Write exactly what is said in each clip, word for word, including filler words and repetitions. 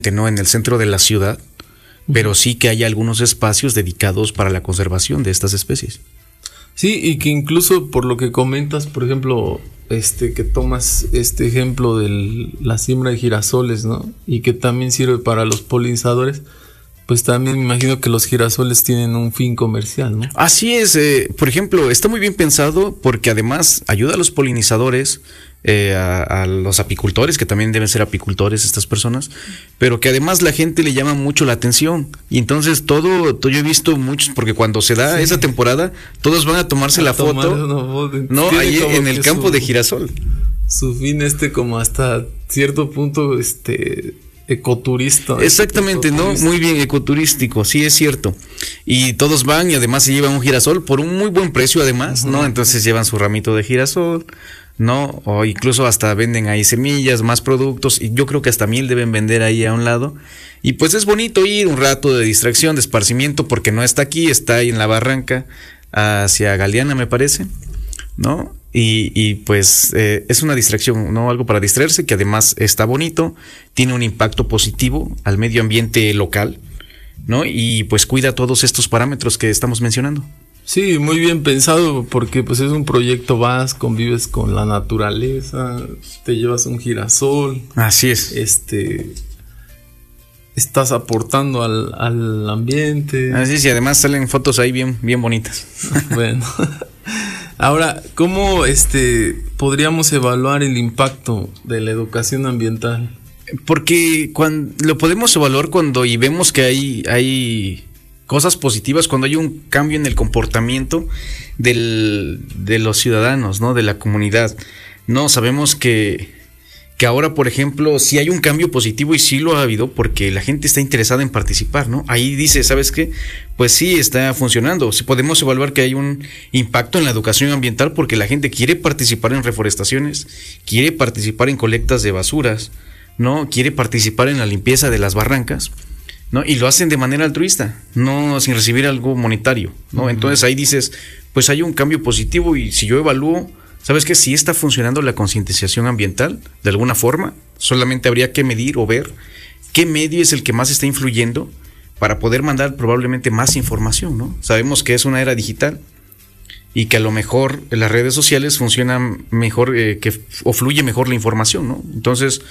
no en el centro de la ciudad, pero sí que hay algunos espacios dedicados para la conservación de estas especies. Sí, y que incluso por lo que comentas, por ejemplo, este que tomas este ejemplo de la siembra de girasoles, ¿no? Y que también sirve para los polinizadores, pues también me imagino que los girasoles tienen un fin comercial, ¿no? Así es, eh, por ejemplo, está muy bien pensado porque además ayuda a los polinizadores, eh, a, a los apicultores, que también deben ser apicultores estas personas, pero que además la gente le llama mucho la atención. Y entonces todo, todo yo he visto muchos, porque cuando se da sí. esa temporada, todos van a tomarse a la foto, foto, no, ahí en el campo su, de girasol. Su fin este como hasta cierto punto, este... ecoturista. Exactamente, ecoturista. ¿No? Muy bien, ecoturístico, sí es cierto. Y todos van y además se llevan un girasol por un muy buen precio además, uh-huh. ¿no? Entonces llevan su ramito de girasol, ¿no? O incluso hasta venden ahí semillas, más productos, y yo creo que hasta miel deben vender ahí a un lado. Y pues es bonito ir un rato de distracción, de esparcimiento, porque no está aquí, está ahí en la barranca, hacia Galeana me parece, ¿no? Y, y pues eh, es una distracción, ¿no? Algo para distraerse, que además está bonito, tiene un impacto positivo al medio ambiente local, ¿no? Y pues cuida todos estos parámetros que estamos mencionando. Sí, muy bien pensado, porque pues es un proyecto, vas, convives con la naturaleza, te llevas un girasol. Así es. Este... estás aportando al, al ambiente. Así es, y además salen fotos ahí bien, bien bonitas. Bueno... Ahora, ¿cómo este podríamos evaluar el impacto de la educación ambiental? Porque cuando, lo podemos evaluar cuando y vemos que hay, hay cosas positivas, cuando hay un cambio en el comportamiento del, de los ciudadanos, ¿no? De la comunidad. No, sabemos que... que ahora, por ejemplo, sí hay un cambio positivo y sí lo ha habido porque la gente está interesada en participar, ¿no? Ahí dice, ¿sabes qué? Pues sí, está funcionando. Sí podemos evaluar que hay un impacto en la educación ambiental porque la gente quiere participar en reforestaciones, quiere participar en colectas de basuras, ¿no? Quiere participar en la limpieza de las barrancas, ¿no? Y lo hacen de manera altruista, no sin recibir algo monetario, ¿no? Uh-huh. Entonces ahí dices, pues hay un cambio positivo y si yo evalúo, ¿sabes qué? Si está funcionando la concientización ambiental de alguna forma, solamente habría que medir o ver qué medio es el que más está influyendo para poder mandar probablemente más información, ¿no? Sabemos que es una era digital y que a lo mejor las redes sociales funcionan mejor, eh, que o fluye mejor la información, ¿no? Entonces,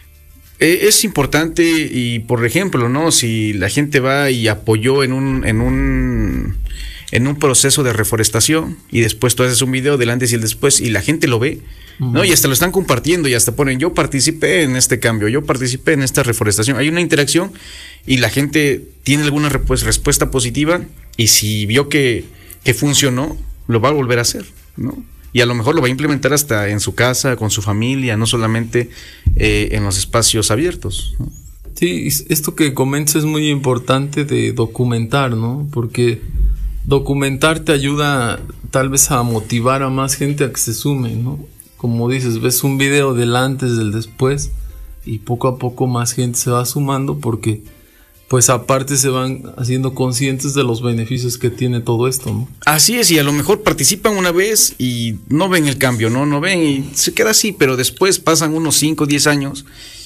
eh, es importante y, por ejemplo, ¿no? Si la gente va y apoyó en un... en un en un proceso de reforestación y después tú haces un video del antes y el después y la gente lo ve, uh-huh. ¿no? Y hasta lo están compartiendo y hasta ponen, yo participé en este cambio, yo participé en esta reforestación. Hay una interacción y la gente tiene alguna resp- respuesta positiva y si vio que, que funcionó, lo va a volver a hacer, ¿no? Y a lo mejor lo va a implementar hasta en su casa, con su familia, no solamente eh, en los espacios abiertos, ¿no? Sí, esto que comentas es muy importante de documentar, ¿no? Porque documentar te ayuda tal vez a motivar a más gente a que se sume, ¿no? Como dices, ves un video del antes, del después y poco a poco más gente se va sumando porque pues aparte se van haciendo conscientes de los beneficios que tiene todo esto, ¿no? Así es, y a lo mejor participan una vez y no ven el cambio, ¿no? No ven y se queda así, pero después pasan unos cinco o diez años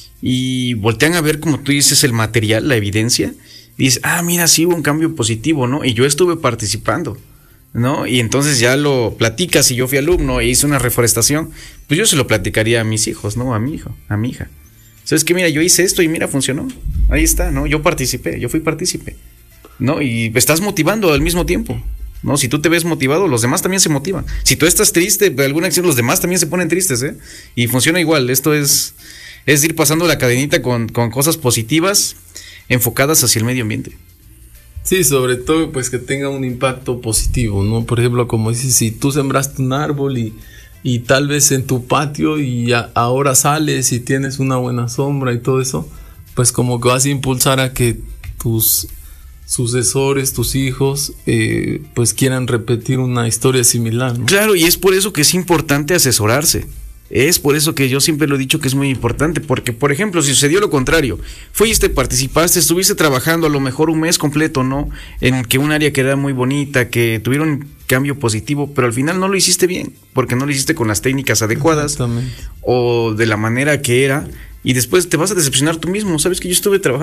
y voltean a ver, como tú dices, el material, la evidencia. Dices, ah, mira, sí hubo un cambio positivo, ¿no? Y yo estuve participando, ¿no? Y entonces ya lo platicas, si yo fui alumno e hice una reforestación, pues yo se lo platicaría a mis hijos, ¿no? A mi hijo, a mi hija. ¿Sabes qué? Mira, yo hice esto y mira, funcionó. Ahí está, ¿no? Yo participé, yo fui partícipe, ¿no? Y estás motivando al mismo tiempo, ¿no? Si tú te ves motivado, los demás también se motivan. Si tú estás triste de alguna acción, los demás también se ponen tristes, ¿eh? Y funciona igual. Esto es, es ir pasando la cadenita con, con cosas positivas enfocadas hacia el medio ambiente. Sí, sobre todo pues que tenga un impacto positivo, ¿no? Por ejemplo, como dices, si tú sembraste un árbol y, y tal vez en tu patio y a, ahora sales y tienes una buena sombra y todo eso, pues como que vas a impulsar a que tus sucesores, tus hijos, eh, pues quieran repetir una historia similar, ¿no? Claro, y es por eso que es importante asesorarse. Es por eso que yo siempre lo he dicho que es muy importante, porque, por ejemplo, si sucedió lo contrario, fuiste, participaste, estuviste trabajando a lo mejor un mes completo, ¿no? En que un área que era muy bonita, que tuvieron cambio positivo, pero al final no lo hiciste bien, porque no lo hiciste con las técnicas adecuadas o de la manera que era, y después te vas a decepcionar tú mismo. Sabes que yo estuve trabajando